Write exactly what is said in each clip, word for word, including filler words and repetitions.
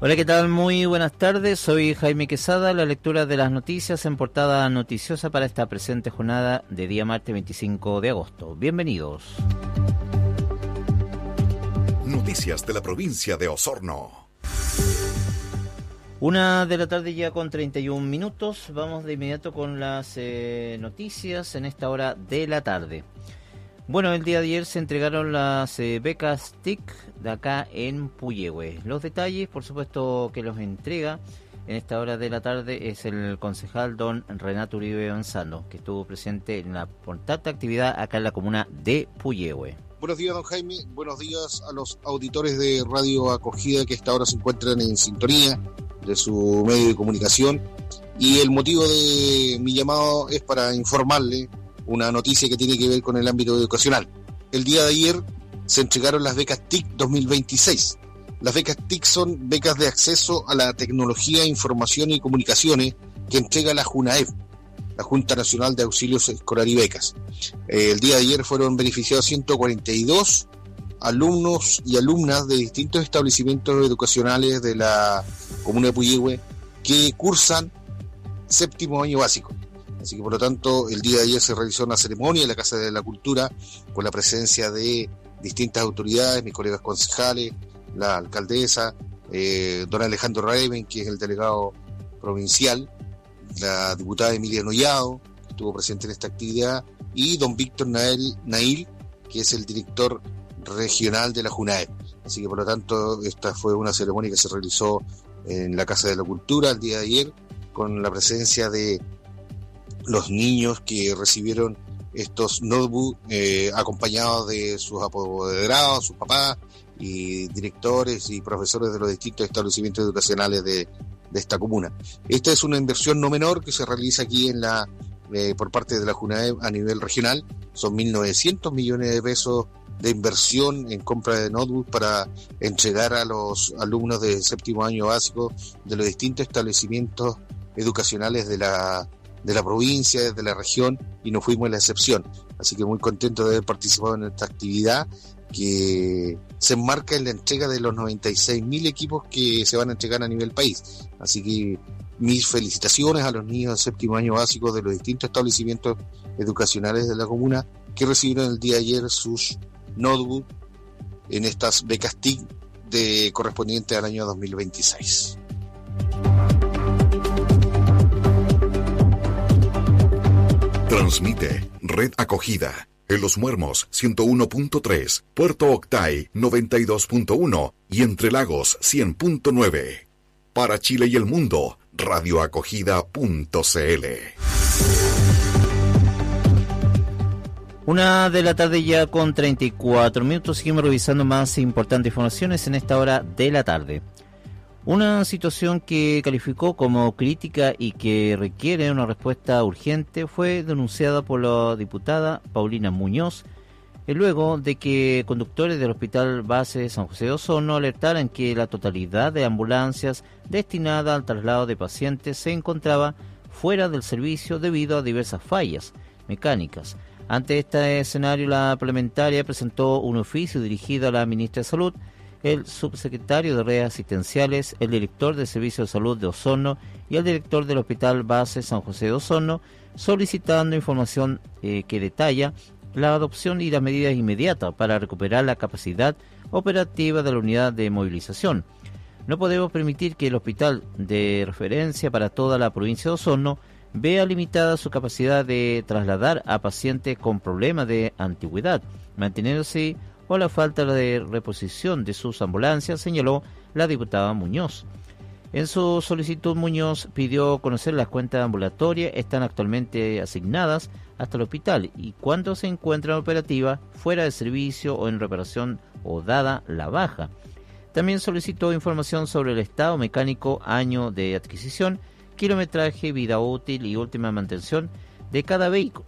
Hola, ¿qué tal? Muy buenas tardes, soy Jaime Quesada, la lectura de las noticias en portada noticiosa para esta presente jornada de día martes veinticinco de agosto. Bienvenidos. Noticias de la provincia de Osorno. Una de la tarde ya con treinta y un minutos, vamos de inmediato con las eh, noticias en esta hora de la tarde. Bueno, el día de ayer se entregaron las eh, becas T I C de acá en Puyehue. Los detalles, por supuesto, que los entrega en esta hora de la tarde es el concejal don Renato Uribe Gonzalo, que estuvo presente en la importante actividad acá en la comuna de Puyehue. Buenos días, don Jaime. Buenos días a los auditores de Radio Acogida que a esta hora se encuentran en sintonía de su medio de comunicación. Y el motivo de mi llamado es para informarle una noticia que tiene que ver con el ámbito educacional. El día de ayer se entregaron las becas T I C dos mil veintiséis. Las becas T I C son becas de acceso a la tecnología, información y comunicaciones que entrega la JUNAEB, la Junta Nacional de Auxilios Escolar y Becas. Eh, el día de ayer fueron beneficiados ciento cuarenta y dos alumnos y alumnas de distintos establecimientos educacionales de la comuna de Puyehue que cursan séptimo año básico. Así que, por lo tanto, el día de ayer se realizó una ceremonia en la Casa de la Cultura con la presencia de distintas autoridades, mis colegas concejales, la alcaldesa, eh, don Alejandro Raven, que es el delegado provincial, la diputada Emilia Nollado, que estuvo presente en esta actividad, y don Víctor Nael, Nail, que es el director regional de la JUNAEB. Así que, por lo tanto, esta fue una ceremonia que se realizó en la Casa de la Cultura el día de ayer, con la presencia de los niños que recibieron estos notebooks eh, acompañados de sus apoderados, sus papás y directores y profesores de los distintos establecimientos educacionales de, de esta comuna. Esta es una inversión no menor que se realiza aquí en la eh, por parte de la JUNAEB a nivel regional. Son mil novecientos millones de pesos de inversión en compra de notebooks para entregar a los alumnos de séptimo año básico de los distintos establecimientos educacionales de la de la provincia, de la región, y no fuimos la excepción. Así que muy contento de haber participado en esta actividad que se enmarca en la entrega de los noventa y seis mil equipos que se van a entregar a nivel país. Así que mis felicitaciones a los niños de séptimo año básico de los distintos establecimientos educacionales de la comuna que recibieron el día de ayer sus notebooks en estas becas T I C de correspondiente al año dos mil veintiséis. Transmite Red Acogida en Los Muermos ciento uno punto tres, Puerto Octay noventa y dos punto uno y Entre Lagos cien punto nueve. Para Chile y el mundo, radioacogida punto cl. Una de la tarde ya con treinta y cuatro minutos, seguimos revisando más importantes informaciones en esta hora de la tarde. Una situación que calificó como crítica y que requiere una respuesta urgente fue denunciada por la diputada Paulina Muñoz, luego de que conductores del Hospital Base San José de Osorno alertaran que la totalidad de ambulancias destinadas al traslado de pacientes se encontraba fuera del servicio debido a diversas fallas mecánicas. Ante este escenario, la parlamentaria presentó un oficio dirigido a la ministra de Salud, el subsecretario de redes asistenciales, el director del Servicio de Salud de Osorno y el director del Hospital Base San José de Osorno, solicitando información eh, que detalla la adopción y las medidas inmediatas para recuperar la capacidad operativa de la unidad de movilización. No podemos permitir que el hospital de referencia para toda la provincia de Osorno vea limitada su capacidad de trasladar a pacientes con problemas de antigüedad, manteniéndose o la falta de reposición de sus ambulancias, señaló la diputada Muñoz. En su solicitud, Muñoz pidió conocer las cuentas ambulatorias están actualmente asignadas hasta el hospital y cuándo se encuentran operativas fuera de servicio o en reparación o dada la baja. También solicitó información sobre el estado mecánico, año de adquisición, kilometraje, vida útil y última mantención de cada vehículo.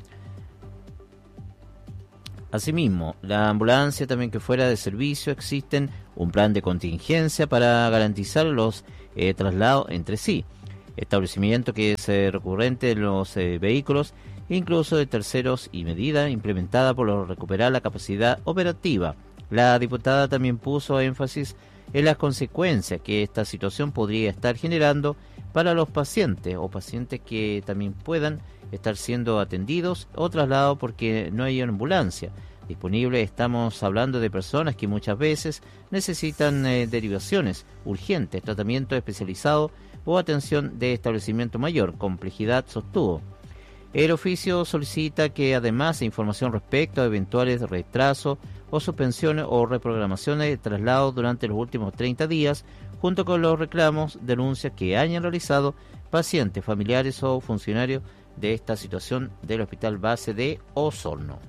Asimismo, la ambulancia también que fuera de servicio existen un plan de contingencia para garantizar los eh, traslados entre sí, establecimiento que es eh, recurrente en los eh, vehículos, incluso de terceros y medida implementada por recuperar la capacidad operativa. La diputada también puso énfasis en las consecuencias que esta situación podría estar generando para los pacientes o pacientes que también puedan estar siendo atendidos o trasladados porque no hay ambulancia disponible. Estamos hablando de personas que muchas veces necesitan eh, derivaciones urgentes, tratamiento especializado o atención de establecimiento mayor complejidad, sostuvo. El oficio solicita que además de información respecto a eventuales retrasos o suspensiones o reprogramaciones de traslados durante los últimos treinta días, junto con los reclamos, denuncias que hayan realizado pacientes, familiares o funcionarios de esta situación del Hospital Base de Osorno.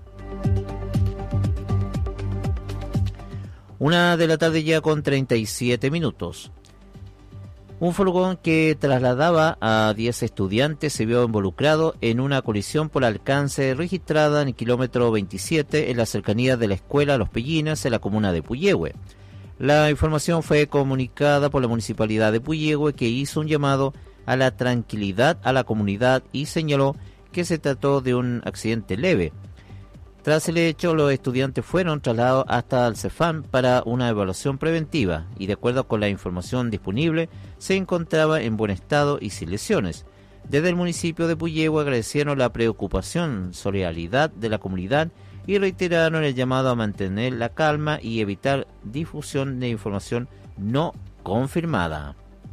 Una de la tarde ya con treinta y siete minutos. Un furgón que trasladaba a diez estudiantes se vio involucrado en una colisión por alcance registrada en el kilómetro veintisiete en la cercanía de la escuela Los Pellines en la comuna de Puyehue. La información fue comunicada por la municipalidad de Puyehue, que hizo un llamado a la tranquilidad a la comunidad y señaló que se trató de un accidente leve. Tras el hecho, los estudiantes fueron trasladados hasta el Cefam para una evaluación preventiva y, de acuerdo con la información disponible, se encontraba en buen estado y sin lesiones. Desde el municipio de Puyehue agradecieron la preocupación, solidaridad de la comunidad y reiteraron el llamado a mantener la calma y evitar difusión de información no confirmada.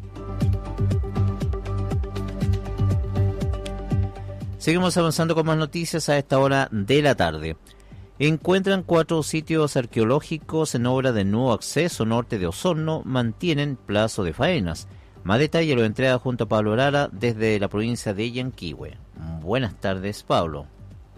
Seguimos avanzando con más noticias a esta hora de la tarde. Encuentran cuatro sitios arqueológicos en obra de nuevo acceso norte de Osorno, mantienen plazo de faenas. Más detalle lo entrega junto a Pablo Arara desde la provincia de Yanquihue. Buenas tardes, Pablo.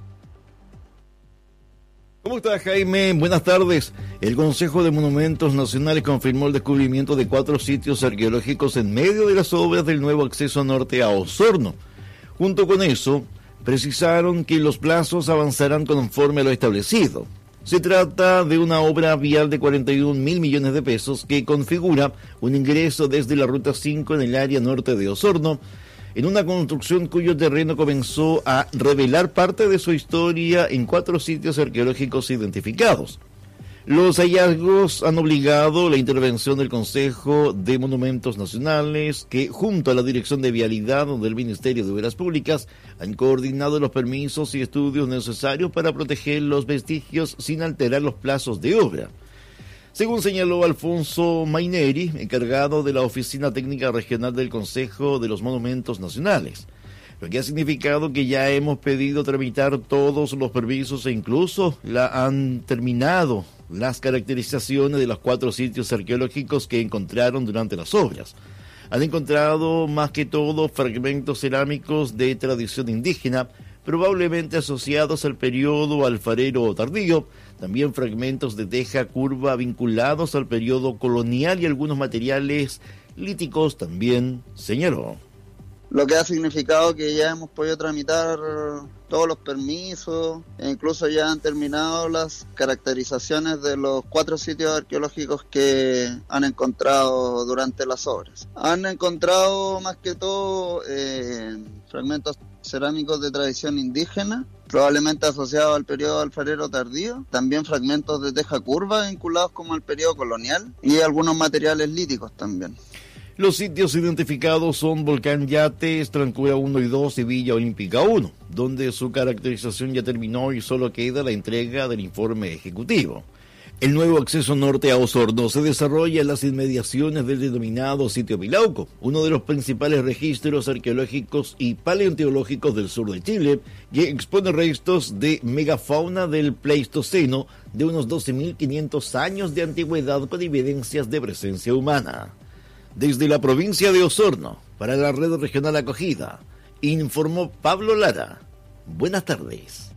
¿Cómo estás, Jaime? Buenas tardes. El Consejo de Monumentos Nacionales confirmó el descubrimiento de cuatro sitios arqueológicos en medio de las obras del nuevo acceso norte a Osorno. Junto con eso, precisaron que los plazos avanzarán conforme a lo establecido. Se trata de una obra vial de cuarenta y un mil millones de pesos que configura un ingreso desde la Ruta cinco en el área norte de Osorno, en una construcción cuyo terreno comenzó a revelar parte de su historia en cuatro sitios arqueológicos identificados. Los hallazgos han obligado la intervención del Consejo de Monumentos Nacionales, que junto a la Dirección de Vialidad del Ministerio de Obras Públicas han coordinado los permisos y estudios necesarios para proteger los vestigios sin alterar los plazos de obra. Según señaló Alfonso Maineri, encargado de la Oficina Técnica Regional del Consejo de los Monumentos Nacionales, lo que ha significado que ya hemos pedido tramitar todos los permisos e incluso la han terminado las caracterizaciones de los cuatro sitios arqueológicos que encontraron durante las obras. Han encontrado más que todo fragmentos cerámicos de tradición indígena, probablemente asociados al periodo alfarero tardío, también fragmentos de teja curva vinculados al periodo colonial y algunos materiales líticos también, señaló. Lo que ha significado que ya hemos podido tramitar todos los permisos e incluso ya han terminado las caracterizaciones de los cuatro sitios arqueológicos que han encontrado durante las obras. Han encontrado más que todo eh, fragmentos cerámicos de tradición indígena, probablemente asociados al periodo alfarero tardío, también fragmentos de teja curva vinculados como al periodo colonial y algunos materiales líticos también. Los sitios identificados son Volcán Yates, Trancura uno y dos y Villa Olímpica uno, donde su caracterización ya terminó y solo queda la entrega del informe ejecutivo. El nuevo acceso norte a Osorno se desarrolla en las inmediaciones del denominado sitio Pilauco, uno de los principales registros arqueológicos y paleontológicos del sur de Chile, que expone restos de megafauna del Pleistoceno de unos doce mil quinientos años de antigüedad con evidencias de presencia humana. Desde la provincia de Osorno, para la Red Regional Acogida, informó Pablo Lara. Buenas tardes.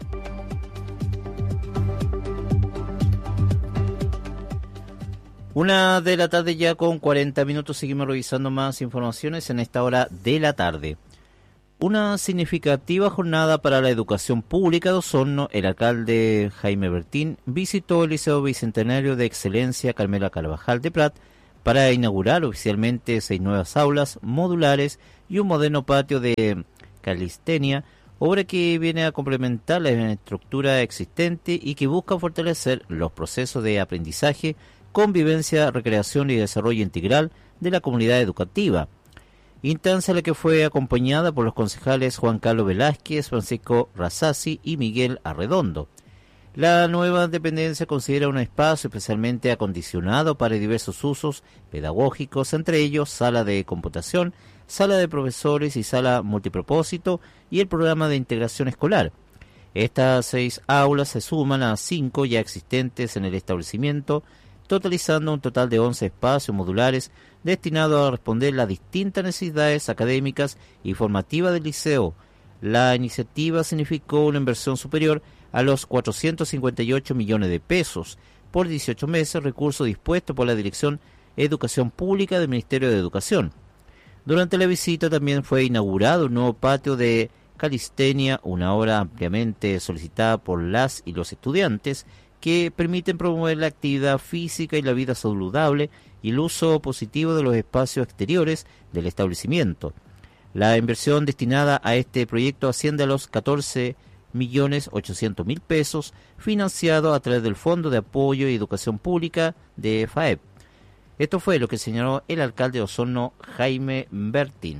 Una de la tarde ya con cuarenta minutos, seguimos revisando más informaciones en esta hora de la tarde. Una significativa jornada para la educación pública de Osorno. El alcalde Jaime Bertín visitó el Liceo Bicentenario de Excelencia Carmela Carvajal de Prat para inaugurar oficialmente seis nuevas aulas modulares y un moderno patio de calistenia, obra que viene a complementar la estructura existente y que busca fortalecer los procesos de aprendizaje convivencia, recreación y desarrollo integral de la comunidad educativa. Instancia la que fue acompañada por los concejales Juan Carlos Velázquez, Francisco Razasi y Miguel Arredondo. La nueva dependencia considera un espacio especialmente acondicionado para diversos usos pedagógicos, entre ellos sala de computación, sala de profesores y sala multipropósito y el programa de integración escolar. Estas seis aulas se suman a cinco ya existentes en el establecimiento, totalizando un total de once espacios modulares destinados a responder las distintas necesidades académicas y formativas del liceo. La iniciativa significó una inversión superior a los cuatrocientos cincuenta y ocho millones de pesos por dieciocho meses, recurso dispuesto por la Dirección de Educación Pública del Ministerio de Educación. Durante la visita también fue inaugurado un nuevo patio de calistenia, una obra ampliamente solicitada por las y los estudiantes, que permiten promover la actividad física y la vida saludable y el uso positivo de los espacios exteriores del establecimiento. La inversión destinada a este proyecto asciende a los catorce millones ochocientos mil pesos, financiado a través del Fondo de Apoyo y Educación Pública de FAEP. Esto fue lo que señaló el alcalde de Osorno, Jaime Bertín.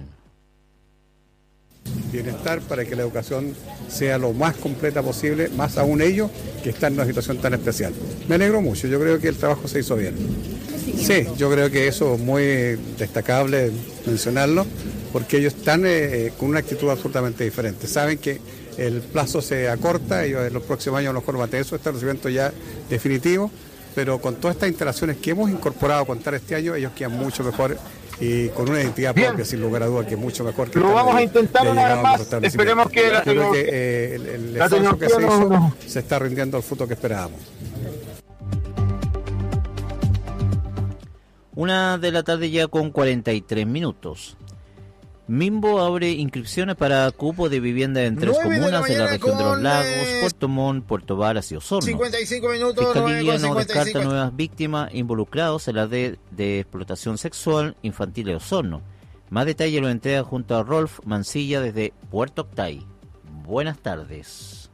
Bienestar para que la educación sea lo más completa posible, más aún ellos que están en una situación tan especial. Me alegro mucho, yo creo que el trabajo se hizo bien. Sí, yo creo que eso es muy destacable mencionarlo, porque ellos están eh, con una actitud absolutamente diferente. Saben que el plazo se acorta, ellos en los próximos años a lo mejor van a tener su establecimiento ya definitivo, pero con todas estas instalaciones que hemos incorporado a contar este año, ellos quedan mucho mejor y con una identidad Bien. propia, sin lugar a dudas, que es mucho mejor que lo vamos a intentar de una vez más. Esperemos que la Creo que eh, el, el esfuerzo que se hizo no, no. se está rindiendo el fruto que esperábamos. Una de la tarde ya con cuarenta y tres minutos. Mimbo abre inscripciones para cupo de vivienda en tres comunas de, de la región de los Lagos, eh... Puerto Montt, Puerto Varas y Osorno. cincuenta y cinco minutos, Fiscalía no descarta nuevas víctimas involucrados en la red de explotación sexual infantil de Osorno. Más detalle lo entrega junto a Rolf Mancilla desde Puerto Octay. Buenas tardes.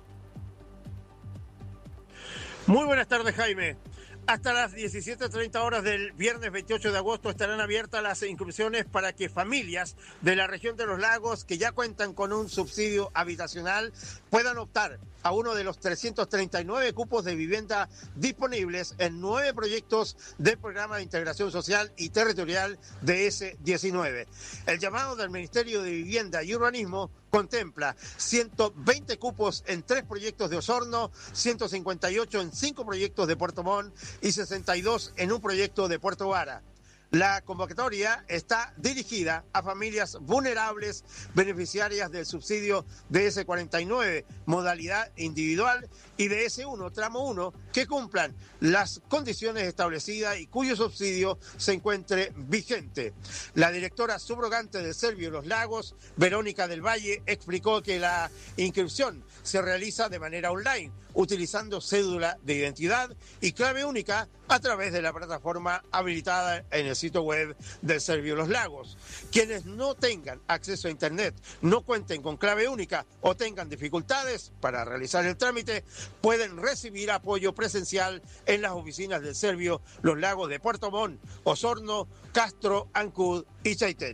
Muy buenas tardes, Jaime. Hasta las diecisiete treinta horas del viernes veintiocho de agosto estarán abiertas las inscripciones para que familias de la región de los Lagos que ya cuentan con un subsidio habitacional puedan optar a uno de los trescientos treinta y nueve cupos de vivienda disponibles en nueve proyectos del Programa de Integración Social y Territorial de ese diecinueve. El llamado del Ministerio de Vivienda y Urbanismo contempla ciento veinte cupos en tres proyectos de Osorno, ciento cincuenta y ocho en cinco proyectos de Puerto Montt y sesenta y dos en un proyecto de Puerto Vara. La convocatoria está dirigida a familias vulnerables, beneficiarias del subsidio de ese cuarenta y nueve, modalidad individual, y de ese uno, tramo uno, que cumplan las condiciones establecidas y cuyo subsidio se encuentre vigente. La directora subrogante del Servio Los Lagos, Verónica del Valle, explicó que la inscripción se realiza de manera online, utilizando cédula de identidad y clave única a través de la plataforma habilitada en el sitio web del Servio Los Lagos. Quienes no tengan acceso a Internet, no cuenten con clave única o tengan dificultades para realizar el trámite, pueden recibir apoyo presencial en las oficinas del Servio Los Lagos de Puerto Montt, Osorno, Castro, Ancud y Chaitén.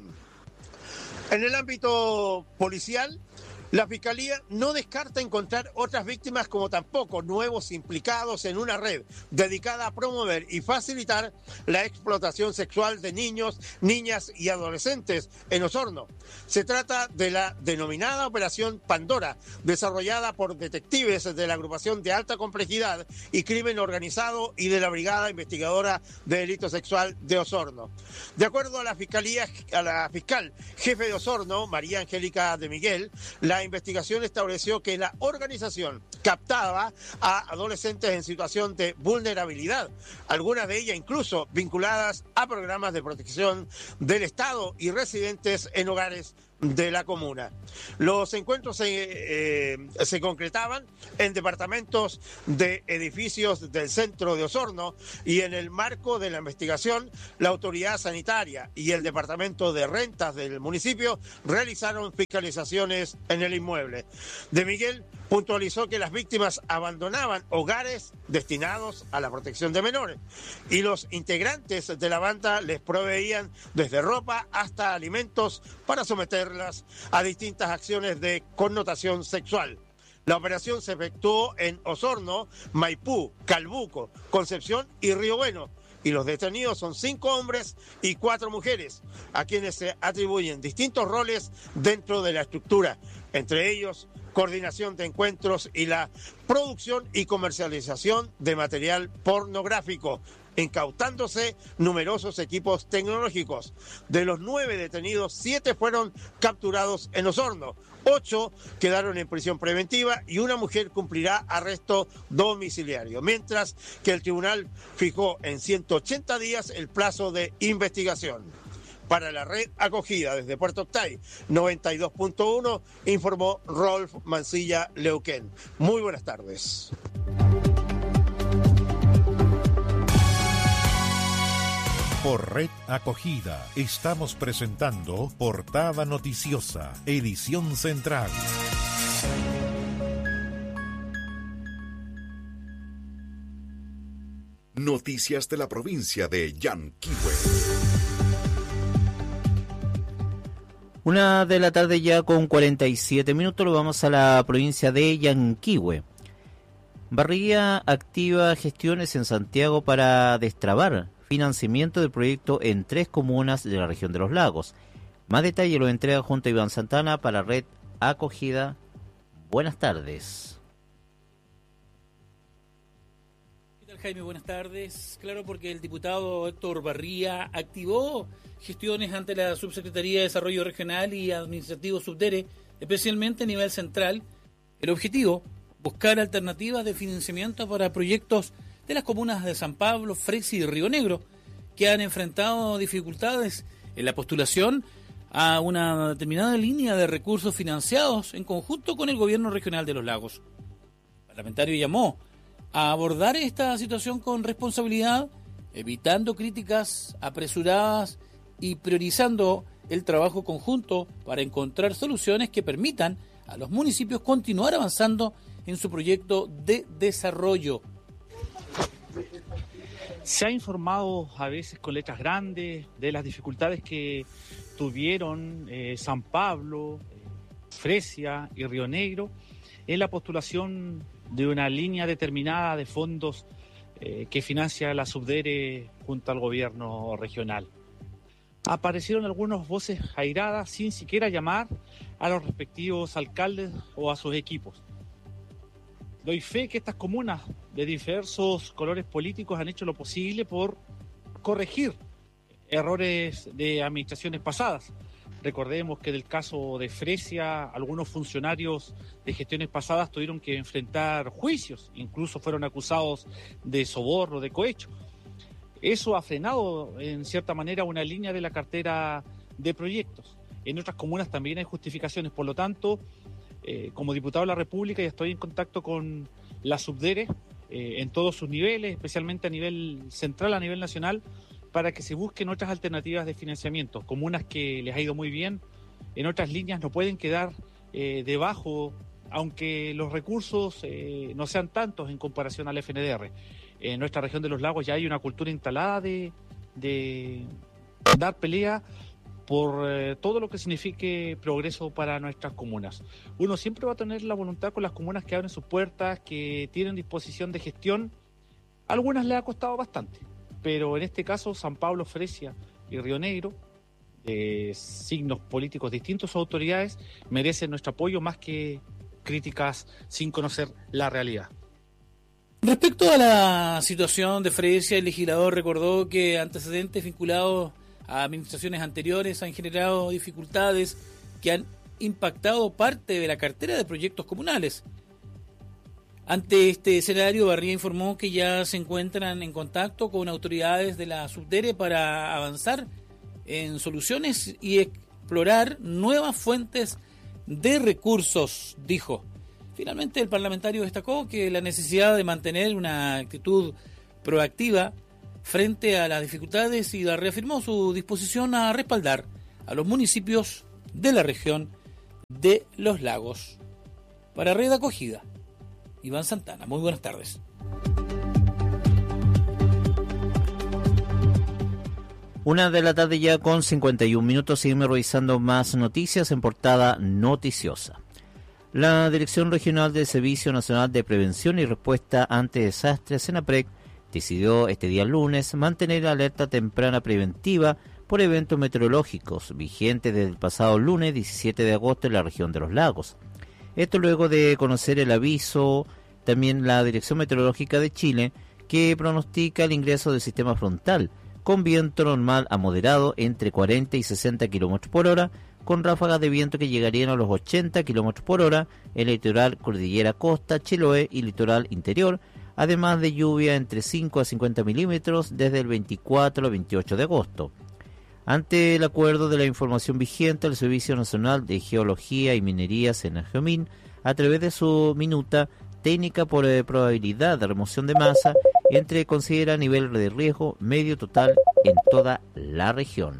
En el ámbito policial, la Fiscalía no descarta encontrar otras víctimas como tampoco nuevos implicados en una red dedicada a promover y facilitar la explotación sexual de niños, niñas y adolescentes en Osorno. Se trata de la denominada Operación Pandora, desarrollada por detectives de la Agrupación de Alta Complejidad y Crimen Organizado y de la Brigada Investigadora de Delito Sexual de Osorno. De acuerdo a la Fiscalía, a la fiscal jefe de Osorno, María Angélica de Miguel, la investigación estableció que la organización captaba a adolescentes en situación de vulnerabilidad, algunas de ellas incluso vinculadas a programas de protección del Estado y residentes en hogares de la comuna. Los encuentros se, eh, se concretaban en departamentos de edificios del centro de Osorno y en el marco de la investigación, la autoridad sanitaria y el departamento de rentas del municipio realizaron fiscalizaciones en el inmueble. De Miguel Puntualizó que las víctimas abandonaban hogares destinados a la protección de menores y los integrantes de la banda les proveían desde ropa hasta alimentos para someterlas a distintas acciones de connotación sexual. La operación se efectuó en Osorno, Maipú, Calbuco, Concepción y Río Bueno, y los detenidos son cinco hombres y cuatro mujeres, a quienes se atribuyen distintos roles dentro de la estructura, entre ellos coordinación de encuentros y la producción y comercialización de material pornográfico, incautándose numerosos equipos tecnológicos. De los nueve detenidos, siete fueron capturados en Osorno, ocho quedaron en prisión preventiva y una mujer cumplirá arresto domiciliario, mientras que el tribunal fijó en ciento ochenta días el plazo de investigación. Para la red acogida desde Puerto Octay, noventa y dos punto uno, informó Rolf Mancilla Leuquén. Muy buenas tardes. Por Red Acogida estamos presentando Portada Noticiosa, edición central. Noticias de la provincia de Yanquihue. Una de la tarde ya con cuarenta y siete minutos, lo vamos a la provincia de Yanquihue. Barría activa gestiones en Santiago para destrabar financiamiento del proyecto en tres comunas de la región de los lagos. Más detalle lo entrega junto a Iván Santana para Red Acogida. Buenas tardes. ¿Qué tal, Jaime? Buenas tardes. Claro, porque el diputado Héctor Barría activó gestiones ante la Subsecretaría de Desarrollo Regional y Administrativo Subdere, especialmente a nivel central. El objetivo, buscar alternativas de financiamiento para proyectos de las comunas de San Pablo, Fresia y Río Negro, que han enfrentado dificultades en la postulación a una determinada línea de recursos financiados en conjunto con el gobierno regional de los lagos. El parlamentario llamó a abordar esta situación con responsabilidad, evitando críticas apresuradas y priorizando el trabajo conjunto para encontrar soluciones que permitan a los municipios continuar avanzando en su proyecto de desarrollo. Se ha informado a veces con letras grandes de las dificultades que tuvieron eh, San Pablo, eh, Fresia y Río Negro en la postulación de una línea determinada de fondos eh, que financia la Subdere junto al gobierno regional. Aparecieron algunas voces airadas sin siquiera llamar a los respectivos alcaldes o a sus equipos. Doy fe que estas comunas de diversos colores políticos han hecho lo posible por corregir errores de administraciones pasadas. Recordemos que del caso de Fresia, algunos funcionarios de gestiones pasadas tuvieron que enfrentar juicios, incluso fueron acusados de soborno, de cohecho. Eso ha frenado, en cierta manera, una línea de la cartera de proyectos. En otras comunas también hay justificaciones, por lo tanto, eh, como diputado de la República ya estoy en contacto con la Subdere eh, en todos sus niveles, especialmente a nivel central, a nivel nacional, para que se busquen otras alternativas de financiamiento. Comunas que les ha ido muy bien, en otras líneas no pueden quedar eh, debajo, aunque los recursos eh, no sean tantos en comparación al F N D R. En nuestra región de los lagos ya hay una cultura instalada de, de dar pelea por eh, todo lo que signifique progreso para nuestras comunas. Uno siempre va a tener la voluntad con las comunas que abren sus puertas, que tienen disposición de gestión. A algunas les ha costado bastante, pero en este caso San Pablo, Fresia y Río Negro, de signos políticos distintos o autoridades, merecen nuestro apoyo más que críticas sin conocer la realidad. Respecto a la situación de Fresia, el legislador recordó que antecedentes vinculados a administraciones anteriores han generado dificultades que han impactado parte de la cartera de proyectos comunales. Ante este escenario, Barría informó que ya se encuentran en contacto con autoridades de la Subdere para avanzar en soluciones y explorar nuevas fuentes de recursos, dijo. Finalmente, el parlamentario destacó que la necesidad de mantener una actitud proactiva frente a las dificultades y reafirmó su disposición a respaldar a los municipios de la región de los lagos. Para Red Acogida, Iván Santana. Muy buenas tardes. Una de la tarde ya con cincuenta y un minutos, seguimos revisando más noticias en portada noticiosa. La Dirección Regional del Servicio Nacional de Prevención y Respuesta ante Desastres, SENAPREC, decidió este día lunes mantener alerta temprana preventiva por eventos meteorológicos vigentes desde el pasado lunes diecisiete de agosto en la región de los lagos. Esto luego de conocer el aviso, también la Dirección Meteorológica de Chile, que pronostica el ingreso del sistema frontal, con viento normal a moderado entre cuarenta y sesenta kilómetros por hora, con ráfagas de viento que llegarían a los ochenta kilómetros por hora en el litoral cordillera costa, Chiloé y litoral interior, además de lluvia entre cinco a cincuenta milímetros desde el veinticuatro al veintiocho de agosto. Ante el acuerdo de la información vigente, el Servicio Nacional de Geología y Minería, SENAGEOMIN, a través de su minuta técnica por eh, probabilidad de remoción de masa, entre considera nivel de riesgo medio total en toda la región.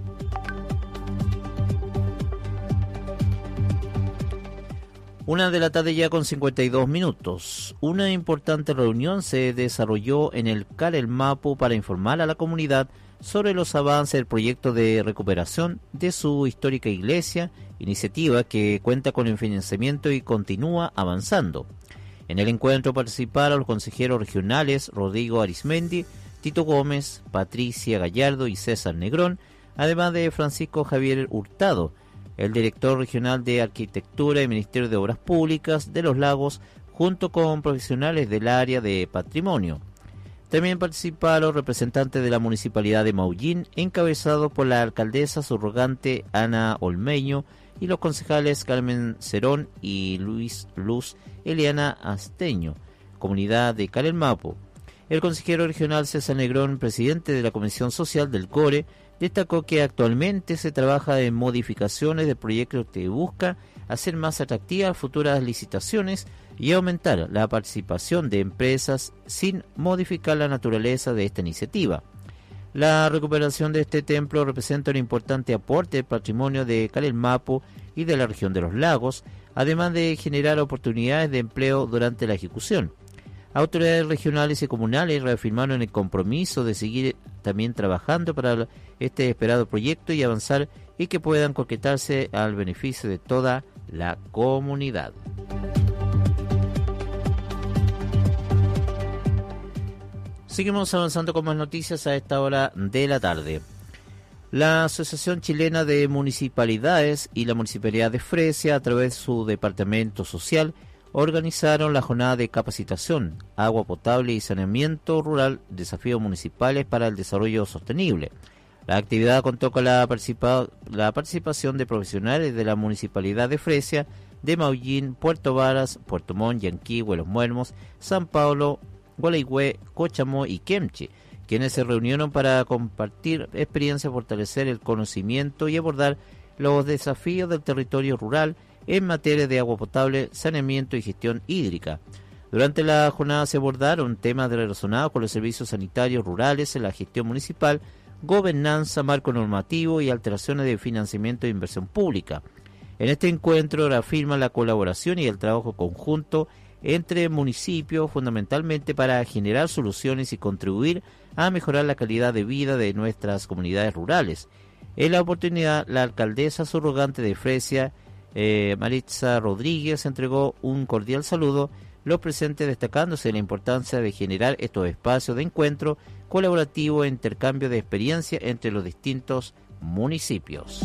Una de la tarde ya con cincuenta y dos minutos. Una importante reunión se desarrolló en el Carelmapu para informar a la comunidad sobre los avances del proyecto de recuperación de su histórica iglesia, iniciativa que cuenta con el financiamiento y continúa avanzando. En el encuentro participaron los consejeros regionales Rodrigo Arismendi, Tito Gómez, Patricia Gallardo y César Negrón, además de Francisco Javier Hurtado, el director regional de Arquitectura y Ministerio de Obras Públicas de los Lagos, junto con profesionales del área de patrimonio. También participaron representantes de la Municipalidad de Maullín, encabezados por la alcaldesa subrogante Ana Olmeño, y los concejales Carmen Cerón y Luis Luz Eliana Asteño, comunidad de Carelmapu. El consejero regional César Negrón, presidente de la Comisión Social del CORE, destacó que actualmente se trabaja en modificaciones del proyecto que busca hacer más atractivas futuras licitaciones y aumentar la participación de empresas sin modificar la naturaleza de esta iniciativa. La recuperación de este templo representa un importante aporte al patrimonio de Carelmapu y de la región de los lagos, además de generar oportunidades de empleo durante la ejecución. Autoridades regionales y comunales reafirmaron el compromiso de seguir también trabajando para este esperado proyecto y avanzar y que puedan concretarse al beneficio de toda la comunidad. Seguimos avanzando con más noticias a esta hora de la tarde. La Asociación Chilena de Municipalidades y la Municipalidad de Fresia, a través de su Departamento Social, organizaron la jornada de capacitación, agua potable y saneamiento rural, desafíos municipales para el desarrollo sostenible. La actividad contó con la, participa- la participación de profesionales de la Municipalidad de Fresia, de Maullín, Puerto Varas, Puerto Montt, Yanquihue, Los Muermos, San Pablo, Gualeguay, Cochamó y Kemchi, quienes se reunieron para compartir experiencias, fortalecer el conocimiento y abordar los desafíos del territorio rural en materia de agua potable, saneamiento y gestión hídrica. Durante la jornada se abordaron temas relacionados con los servicios sanitarios rurales en la gestión municipal, gobernanza, marco normativo y alteraciones de financiamiento e inversión pública. En este encuentro reafirma la colaboración y el trabajo conjunto entre municipios, fundamentalmente para generar soluciones y contribuir a mejorar la calidad de vida de nuestras comunidades rurales. En la oportunidad, la alcaldesa subrogante de Fresia, eh, Maritza Rodríguez, entregó un cordial saludo, los presentes destacándose la importancia de generar estos espacios de encuentro colaborativo e intercambio de experiencia entre los distintos municipios.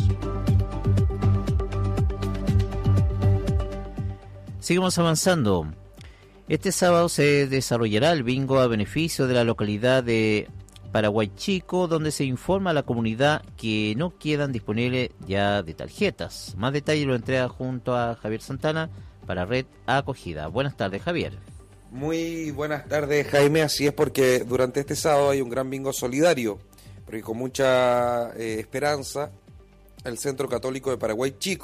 Seguimos avanzando. Este sábado se desarrollará el bingo a beneficio de la localidad de Paraguay Chico, donde se informa a la comunidad que no quedan disponibles ya de tarjetas. Más detalles lo entrega junto a Javier Santana para Red Acogida. Buenas tardes, Javier. Muy buenas tardes, Jaime. Así es, porque durante este sábado hay un gran bingo solidario, porque con mucha eh, esperanza el Centro Católico de Paraguay Chico